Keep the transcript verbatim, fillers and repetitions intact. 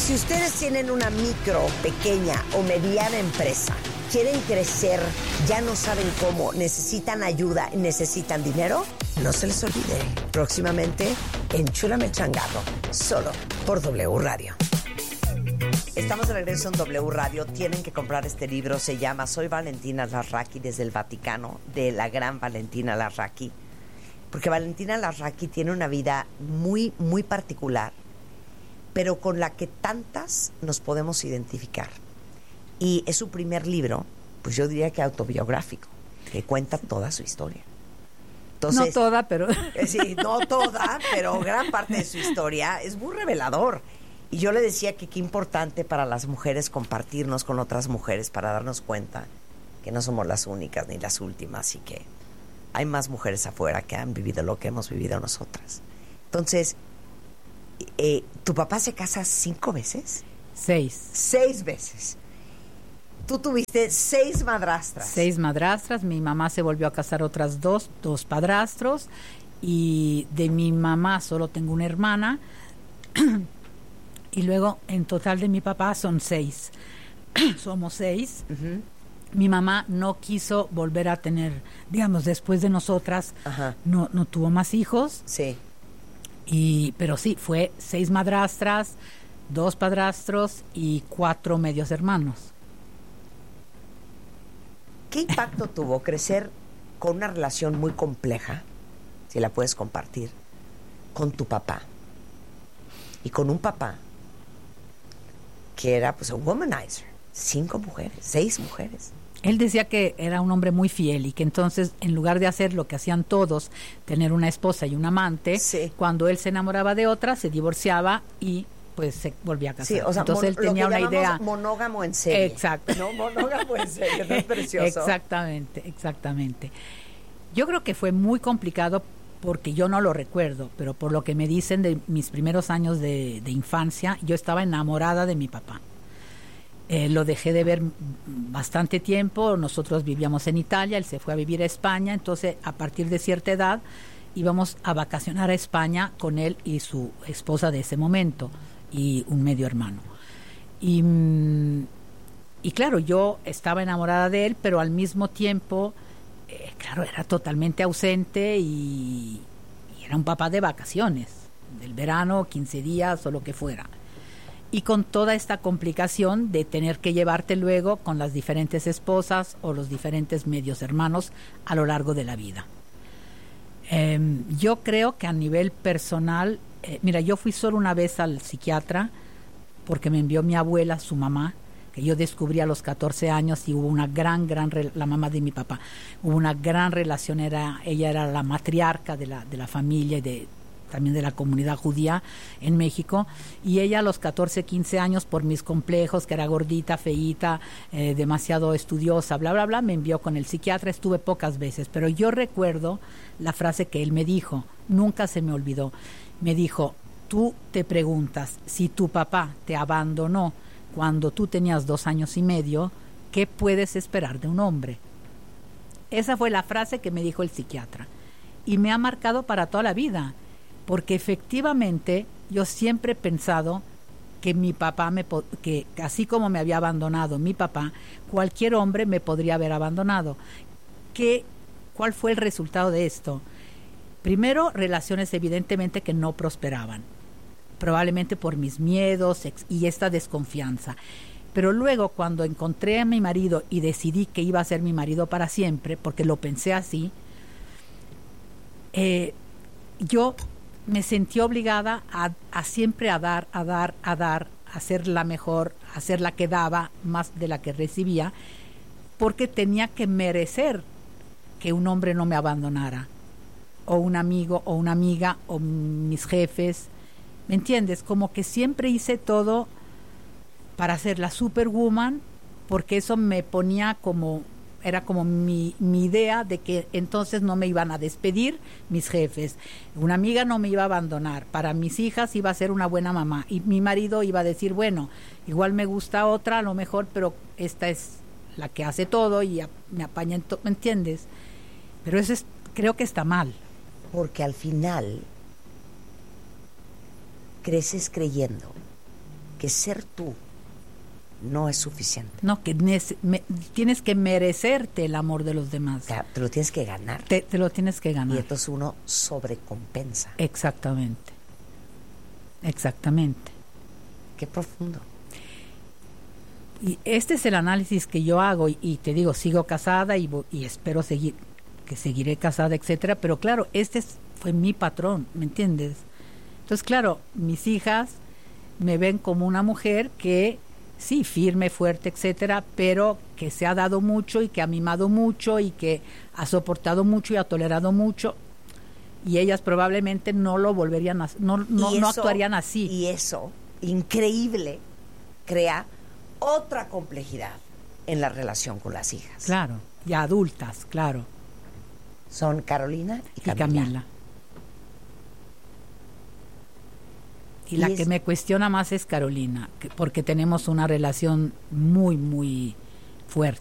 Si ustedes tienen una micro, pequeña o mediana empresa, quieren crecer, ya no saben cómo, necesitan ayuda y necesitan dinero, no se les olvide. Próximamente, Enchúlame Changarro, solo por W Radio. Estamos de regreso en W Radio. Tienen que comprar este libro. Se llama Soy Valentina Larraqui desde el Vaticano, de la gran Valentina Larraqui. Porque Valentina Larraqui tiene una vida muy, muy particular, pero con la que tantas nos podemos identificar. Y es su primer libro, pues yo diría que autobiográfico, que cuenta toda su historia. Entonces, no toda, pero... Sí, no toda, pero gran parte de su historia es muy revelador. Y yo le decía que qué importante para las mujeres compartirnos con otras mujeres para darnos cuenta que no somos las únicas ni las últimas y que hay más mujeres afuera que han vivido lo que hemos vivido nosotras. Entonces, eh, ¿tu papá se casa cinco veces? Seis. Seis veces. Tú tuviste seis madrastras. Seis madrastras. Mi mamá se volvió a casar otras dos, dos padrastros. Y de mi mamá solo tengo una hermana. Y luego, en total de mi papá, son seis. Somos seis. Uh-huh. Mi mamá no quiso volver a tener, digamos, después de nosotras, uh-huh. no, no tuvo más hijos. Sí. Y, pero sí, fue seis madrastras, dos padrastros y cuatro medios hermanos. ¿Qué impacto tuvo crecer con una relación muy compleja, si la puedes compartir, con tu papá? Y con un papá que era pues un womanizer, cinco mujeres, seis mujeres. Él decía que era un hombre muy fiel y que entonces, en lugar de hacer lo que hacían todos, tener una esposa y un amante, sí. Cuando él se enamoraba de otra, se divorciaba y pues se volvía a casar. Sí, o sea, entonces mon- él tenía lo que una idea monógamo en serie. Exacto. No, monógamo en serie, no es precioso. Exactamente, exactamente. Yo creo que fue muy complicado porque yo no lo recuerdo, pero por lo que me dicen de mis primeros años de, de infancia, yo estaba enamorada de mi papá. Eh, lo dejé de ver bastante tiempo, nosotros vivíamos en Italia, él se fue a vivir a España, entonces a partir de cierta edad íbamos a vacacionar a España con él y su esposa de ese momento y un medio hermano. Y, y claro, yo estaba enamorada de él, pero al mismo tiempo, eh, claro, era totalmente ausente y, y era un papá de vacaciones, del verano, quince días o lo que fuera. Y con toda esta complicación de tener que llevarte luego con las diferentes esposas o los diferentes medios hermanos a lo largo de la vida. Eh, yo creo que a nivel personal, eh, mira, yo fui solo una vez al psiquiatra porque me envió mi abuela, su mamá, que yo descubrí a los catorce años y hubo una gran, gran, la mamá de mi papá, hubo una gran relación, era, ella era la matriarca de la, de la familia y de también de la comunidad judía en México, y ella a los catorce, quince años, por mis complejos, que era gordita, feíta, eh, demasiado estudiosa, bla, bla, bla, me envió con el psiquiatra. Estuve pocas veces, pero yo recuerdo la frase que él me dijo, nunca se me olvidó. Me dijo, tú te preguntas, si tu papá te abandonó cuando tú tenías dos años y medio, ¿qué puedes esperar de un hombre? Esa fue la frase que me dijo el psiquiatra, y me ha marcado para toda la vida. Porque efectivamente yo siempre he pensado que mi papá, me que así como me había abandonado mi papá, cualquier hombre me podría haber abandonado. ¿Qué, ¿Cuál fue el resultado de esto? Primero, relaciones evidentemente que no prosperaban, probablemente por mis miedos y esta desconfianza. Pero luego, cuando encontré a mi marido y decidí que iba a ser mi marido para siempre, porque lo pensé así, eh, yo... me sentí obligada a, a siempre a dar, a dar, a dar, a ser la mejor, a ser la que daba más de la que recibía, porque tenía que merecer que un hombre no me abandonara, o un amigo, o una amiga, o mis jefes, ¿me entiendes? Como que siempre hice todo para ser la superwoman, porque eso me ponía como... era como mi, mi idea de que entonces no me iban a despedir mis jefes, una amiga no me iba a abandonar, para mis hijas iba a ser una buena mamá, y mi marido iba a decir, bueno, igual me gusta otra a lo mejor, pero esta es la que hace todo y a, me apaña en todo, ¿me entiendes? Pero eso es, creo que está mal. Porque al final creces creyendo que ser tú no es suficiente. No, que nece- me- tienes que merecerte el amor de los demás. O sea, te lo tienes que ganar. Te, te lo tienes que ganar. Y entonces uno sobrecompensa. Exactamente. Exactamente. Qué profundo. Y este es el análisis que yo hago y, y te digo, sigo casada y, vo- y espero seguir, que seguiré casada, etcétera, pero claro, este es- fue mi patrón, ¿me entiendes? Entonces, claro, mis hijas me ven como una mujer que sí, firme, fuerte, etcétera, pero que se ha dado mucho y que ha mimado mucho y que ha soportado mucho y ha tolerado mucho, y ellas probablemente no lo volverían a, no, no, Y no eso- actuarían así. Y eso, increíble, crea otra complejidad en la relación con las hijas. Claro, y adultas, claro, Son Carolina y y Camila. Camila. Y, Y la es- que me cuestiona más es Carolina, que- porque tenemos una relación muy, muy fuerte.